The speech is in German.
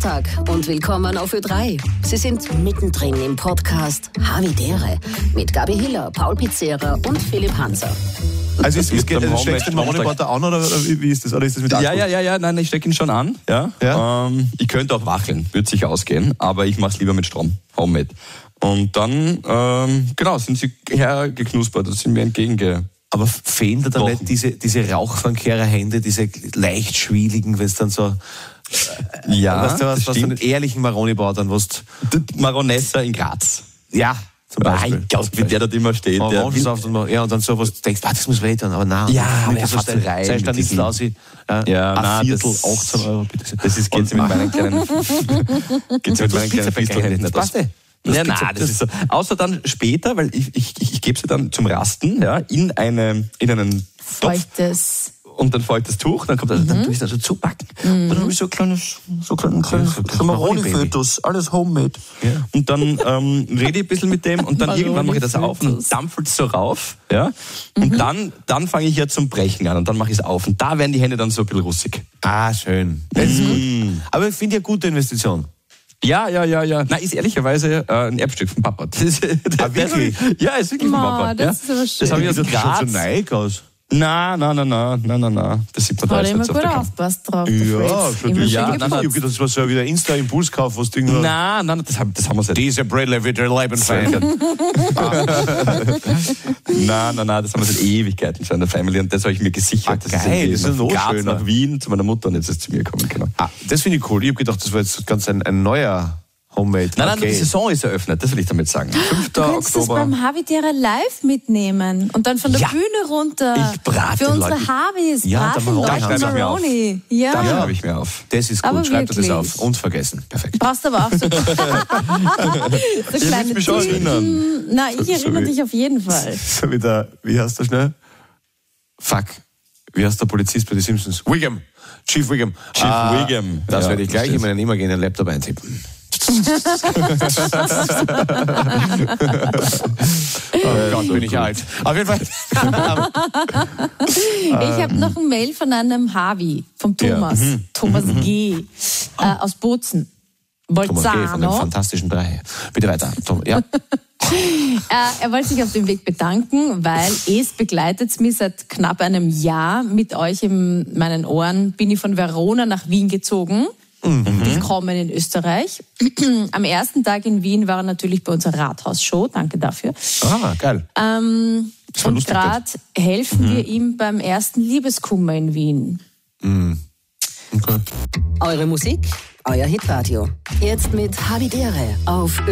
Donnerstag und willkommen auf Ö3. Sie sind mittendrin im Podcast Havidere mit Gabi Hiller, Paul Pizzera und Philipp Hanser. Also steckst du den Maroni-Butter an oder wie ist das? Oder ist das mit Ja, nein, ich stecke ihn schon an. Ja? Ich könnte auch wackeln, würde sich ausgehen, aber ich mache es lieber mit Strom, Homemade. Und dann, sind sie hergeknuspert, das sind mir Aber fehlen da dann nicht diese Rauchfangkehrer-Hände, diese leicht schwieligen, wenn es dann so... Ja, was du einen ehrlichen Maroni-Bauer dann was... Maronessa in Graz. Ja, zum Beispiel. Mein Gott, wie der dort immer steht. Orangensaft und dann sowas, du denkst, das muss weh tun, aber nein. Ja, aber fast rein. Sei dann nicht aus wie ein Viertel, 18 Euro, bitte. Das ist, geht's mit meinen kleinen Fisteln nicht aus. Nein, das ist so. Außer dann später, weil ich gebe sie dann zum Rasten, ja, in einen feuchtes. Topf. Und dann feuchtes Tuch, dann kommt dann tue ich das so zubacken. Und dann habe ich so ein kleines Maroni-Fötus, alles homemade. Ja. Und dann rede ich ein bisschen mit dem und dann irgendwann mache ich das auf und dampfelt es so rauf. Ja? Und dann fange ich ja zum Brechen an und dann mache ich es auf. Und da werden die Hände dann so ein bisschen russig. Ah, schön. Das ist gut. Aber ich finde ja gute Investition. Ja. Na, ist ehrlicherweise ein Erbstück vom Papa. Wirklich? Ja, ist wirklich vom Papa. Das ist aber schön. Das habe ich aus Graz. Das schaut so neu aus. Na. Das sieht man da Hat jetzt immer nicht so gut auf der aufpasst drauf. Ja, Ich das war so wieder Insta-Impulskauf, was Ding war. Nein, das haben wir nicht. Diese Brille wird der Leben verändern. Nein, das haben wir seit Ewigkeiten schon in der Family und das habe ich mir gesichert. Geil, das ist noch Graz schöner. nach Wien zu meiner Mutter und jetzt ist es zu mir gekommen. Genau. Das finde ich cool. Ich habe gedacht, das war jetzt ganz ein neuer Homemade. Nein, die Saison ist eröffnet, das will ich damit sagen. 5. Du könntest das Oktober. beim Havidere live mitnehmen und dann von der Bühne runter. Ich brate für unsere Leute. Havis. Ja, der Maroni. Ja. Da schreibe ich mir auf. Das ist Aber gut, schreib dir das wirklich. auf. Und vergessen. Perfekt. Brauchst aber auch so kleine mich schon erinnern. Nein, ich erinnere dich auf jeden Fall. So wie heißt der schnell? Fuck. Wie heißt der Polizist bei den Simpsons? Wiggum. Chief Wiggum. Wiggum. Das Ja, werde ich gleich in verstehst. meinen imaginären Laptop eintippen. Oh Gott, bin ich alt. Auf jeden Fall. Ich habe noch ein Mail von einem Havi, vom Thomas. Thomas G. Aus Bozen. Thomas G. von den Bolzano. Fantastischen Drei. Bitte weiter. Tom, ja. Er wollte sich auf dem Weg bedanken, weil es begleitet mich seit knapp einem Jahr. Mit euch in meinen Ohren bin ich von Verona nach Wien gezogen. Willkommen in Österreich. Am ersten Tag in Wien war er natürlich bei unserer Rathausshow. Danke dafür. Geil. Und lustig, gerade helfen wir ihm beim ersten Liebeskummer in Wien. Okay. Eure Musik, euer Hitradio. Jetzt mit Havidere auf